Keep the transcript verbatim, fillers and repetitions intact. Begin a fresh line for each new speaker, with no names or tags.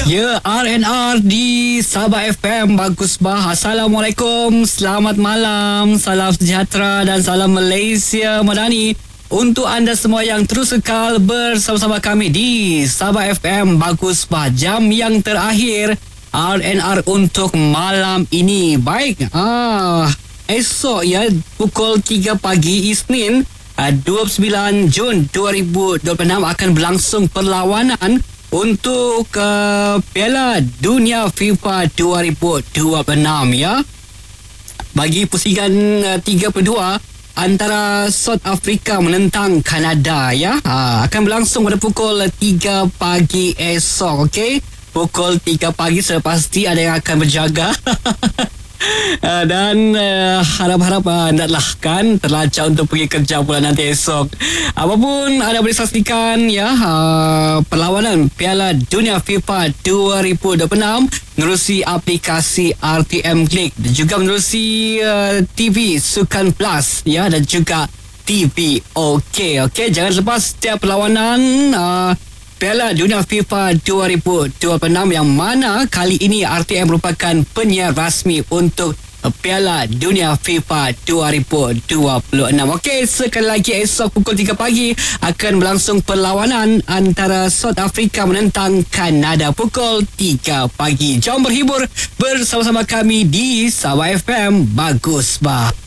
Ya, R and R di Sabah F M. Bagus bah. Assalamualaikum, selamat malam, salam sejahtera dan salam Malaysia Madani untuk anda semua yang terus kekal bersama-sama kami di Sabah F M. Bagus bah, jam yang terakhir R and R untuk malam ini. Baik, ah, esok ya, pukul tiga pagi Isnin, dua puluh sembilan Jun dua ribu dua puluh enam akan berlangsung perlawanan untuk uh, Piala Dunia FIFA dua ribu dua puluh enam ya. Bagi pusingan uh, tiga puluh dua antara South Africa menentang Kanada ya. Uh, akan berlangsung pada pukul tiga pagi esok, okey. Pukul tiga pagi sudah pasti ada yang akan berjaga. Uh, dan uh, harap-harap uh, naklah kan terlancar untuk pergi kerja pula nanti esok. Apapun anda boleh saksikan ya, uh, perlawanan Piala Dunia FIFA dua ribu dua puluh enam menerusi aplikasi R T M Click dan juga menerusi uh, T V Sukan Plus ya, dan juga T V OK. Okey, jangan lepas setiap perlawanan uh, Piala Dunia FIFA dua ribu dua puluh enam yang mana kali ini R T M merupakan penyiar rasmi untuk Piala Dunia FIFA dua ribu dua puluh enam. Okey, sekali lagi esok pukul tiga pagi akan berlangsung perlawanan antara South Africa menentang Kanada pukul tiga pagi. Jom berhibur bersama-sama kami di Sabah F M. Bagus bah.